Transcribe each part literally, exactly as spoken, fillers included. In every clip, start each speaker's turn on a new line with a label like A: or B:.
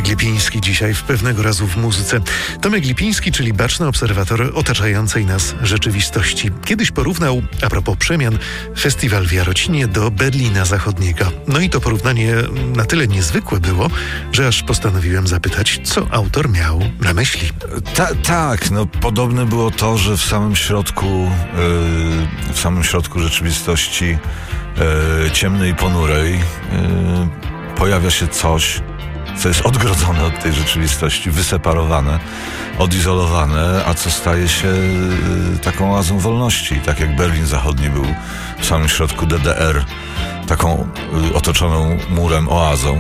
A: Lipiński dzisiaj w Pewnego razu w muzyce. Tomek Lipiński, czyli baczny obserwator otaczającej nas rzeczywistości. Kiedyś porównał, a propos przemian, festiwal w Jarocinie do Berlina Zachodniego. No i to porównanie na tyle niezwykłe było, że aż postanowiłem zapytać, co autor miał na myśli.
B: Ta, tak, no podobne było to, że w samym środku, yy, w samym środku rzeczywistości yy, ciemnej i ponurej yy, pojawia się coś, co jest odgrodzone od tej rzeczywistości, wyseparowane, odizolowane, a co staje się y, taką oazą wolności. Tak jak Berlin Zachodni był w samym środku D D R, taką y, otoczoną murem oazą.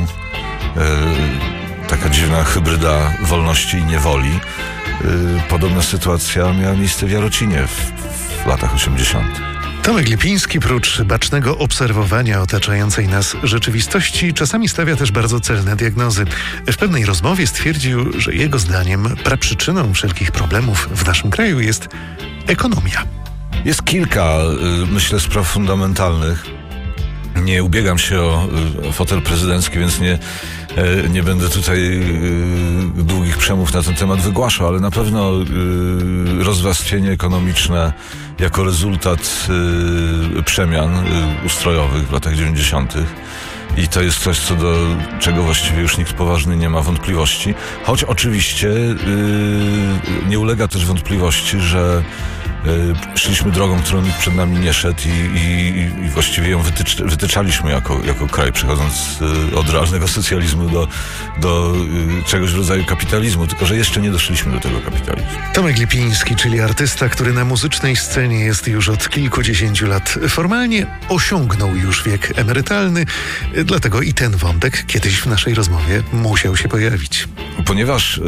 B: Y, taka dziwna hybryda wolności i niewoli. Y, podobna sytuacja miała miejsce w Jarocinie w, w latach osiemdziesiątych.
A: Tomek Lipiński, prócz bacznego obserwowania otaczającej nas rzeczywistości, czasami stawia też bardzo celne diagnozy. W pewnej rozmowie stwierdził, że jego zdaniem praprzyczyną wszelkich problemów w naszym kraju jest ekonomia.
B: Jest kilka, myślę, spraw fundamentalnych. Nie ubiegam się o, o fotel prezydencki, więc nie, nie będę tutaj długich przemów na ten temat wygłaszał, ale na pewno rozwarstwienie ekonomiczne jako rezultat przemian ustrojowych w latach dziewięćdziesiątych. I to jest coś, co do czego właściwie już nikt poważny nie ma wątpliwości. Choć oczywiście yy, nie ulega też wątpliwości, że yy, szliśmy drogą, którą nikt przed nami nie szedł i, i, i właściwie ją wytycz, wytyczaliśmy jako, jako kraj, przechodząc yy, od realnego socjalizmu do, do yy, czegoś w rodzaju kapitalizmu, tylko że jeszcze nie doszliśmy do tego kapitalizmu.
A: Tomek Lipiński, czyli artysta, który na muzycznej scenie jest już od kilkudziesięciu lat. Formalnie osiągnął już wiek emerytalny, dlatego i ten wątek kiedyś w naszej rozmowie musiał się pojawić.
B: Ponieważ